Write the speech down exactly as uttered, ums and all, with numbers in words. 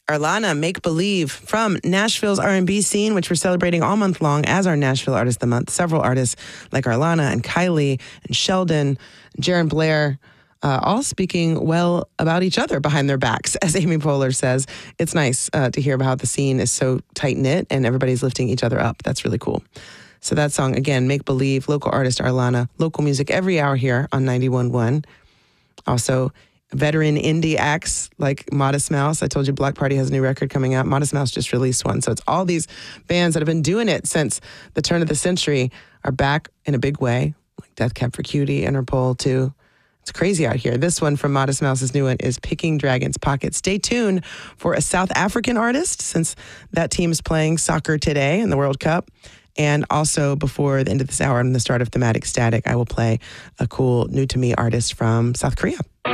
Arlana, Make Believe, from Nashville's R and B scene, which we're celebrating all month long as our Nashville Artist of the Month. Several artists like Arlana and Kylie and Sheldon, and Jaron Blair, uh, all speaking well about each other behind their backs. As Amy Poehler says, it's nice uh, to hear about how the scene is so tight-knit and everybody's lifting each other up. That's really cool. So that song, again, Make Believe, local artist Arlana, local music every hour here on ninety-one point one. Also, veteran indie acts like Modest Mouse. I told you Block Party has a new record coming out. Modest Mouse just released one. So it's all these bands that have been doing it since the turn of the century are back in a big way, like Death Cab for Cutie, Interpol, too. It's crazy out here. This one from Modest Mouse's new one is Picking Dragon's Pocket. Stay tuned for a South African artist, since that team is playing soccer today in the World Cup. And also, before the end of this hour and the start of Thematic Static, I will play a cool new-to-me artist from South Korea.